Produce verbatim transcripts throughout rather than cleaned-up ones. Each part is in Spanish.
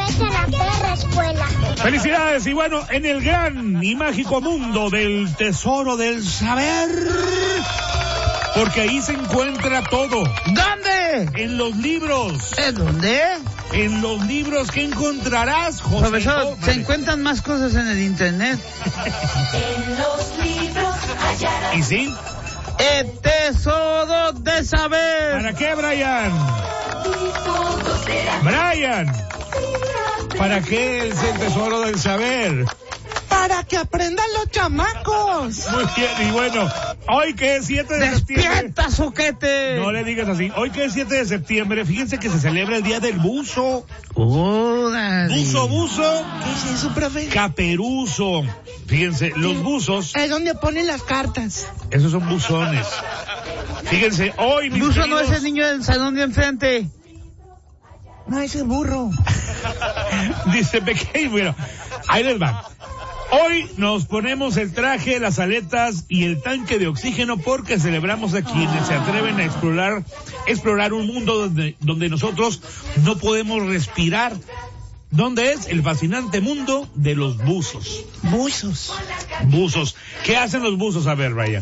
vete a la perra escuela. Felicidades, y bueno, en el gran y mágico mundo del tesoro del saber, porque ahí se encuentra todo. ¿Dónde? En los libros. ¿En dónde? En los libros que encontrarás, José. Profesor, Oh, se vale. encuentran más cosas en el internet. En los libros hallarás. ¿Y sí? El tesoro de saber. ¿Para qué, Brian? Y todo será. Brian, ¿para qué es el tesoro del saber? Para que aprendan los chamacos. Muy bien, y bueno, hoy que es siete de septiembre... ¡Despierta, soquete! No le digas así. Hoy que es siete de septiembre, fíjense que se celebra el Día del Buzo. ¡Órale! Buzo, buzo, ¿Qué es eso, profe? caperuzo. Fíjense, los buzos, Es donde ponen las cartas. esos son buzones. Fíjense, hoy mis Buzo no es queridos- el niño del salón de enfrente. No, ese burro. Dice pequeño, bueno, ahí les va. Hoy nos ponemos el traje, las aletas y el tanque de oxígeno porque celebramos a quienes se atreven a explorar, explorar un mundo donde, donde nosotros no podemos respirar. ¿Dónde es? El fascinante mundo de los buzos. Buzos. Buzos. ¿Qué hacen los buzos? A ver, Ryan.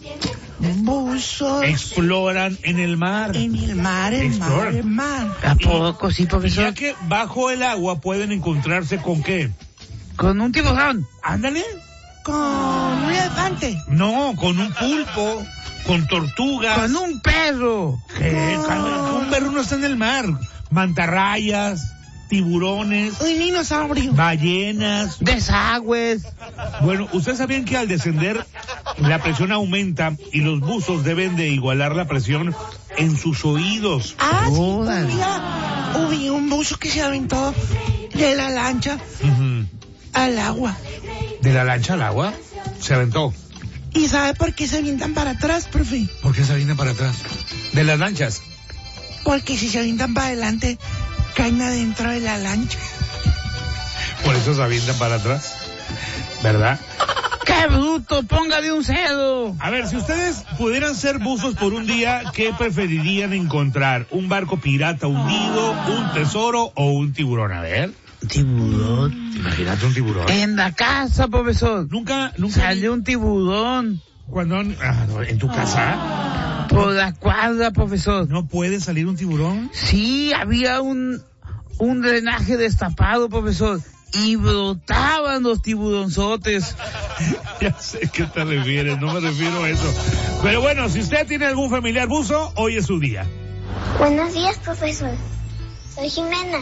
Buzos. Exploran en el mar. En el mar, el mar, Exploran. el mar. ¿A poco sí, Y profesor? ya que bajo el agua pueden encontrarse con ¿qué? Con un tiburón. Ándale. Con un elefante. No, con un pulpo, con tortugas. Con un perro. ¿Qué? No. Un perro no está en el mar. Mantarrayas, tiburones, Un dinosaurio. ballenas. Desagües. Bueno, ¿ustedes sabían que al descender la presión aumenta y los buzos deben de igualar la presión en sus oídos? Ah, sí, Órale. un día hubo un buzo que se aventó de la lancha Ujú. al agua. ¿De la lancha al agua? Se aventó. ¿Y sabe por qué se avientan para atrás, profe? ¿Por qué se avienta para atrás? ¿De las lanchas? Porque si se avientan para adelante, caen adentro de la lancha. Por eso se avientan para atrás. ¿Verdad? ¡Qué bruto! ¡Póngale un cedo! A ver, si ustedes pudieran ser buzos por un día, ¿qué preferirían encontrar? ¿Un barco pirata hundido, un tesoro o un tiburón? A ver. Tiburón. Imagínate un tiburón. En la casa, profesor. Nunca, nunca. Salió un tiburón. Cuando, ah, no, en tu casa, Por la cuadra, profesor. ¿no puede salir un tiburón? Sí, había un, un drenaje destapado, profesor. Y brotaban los tiburonzotes. Ya sé a qué te refieres, no me refiero a eso. Pero bueno, si usted tiene algún familiar buzo, hoy es su día. Buenos días, profesor. Soy Jimena.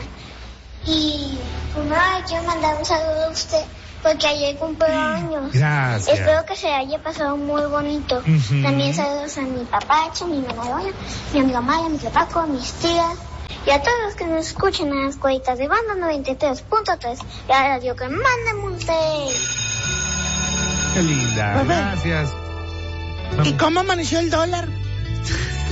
Y primero le quiero mandar un saludo a usted porque ayer cumplió años. Gracias. Espero que se haya pasado muy bonito. Ujú. También saludos a mi papacho, mi mamá Doña, mi amiga Maya, mi tío Paco, a mis tías y a todos los que nos escuchen en las cuaditas de Banda noventa y tres punto tres y a la radio que manda Monte. Qué linda, Bebé. gracias. ¿Y cómo amaneció el dólar?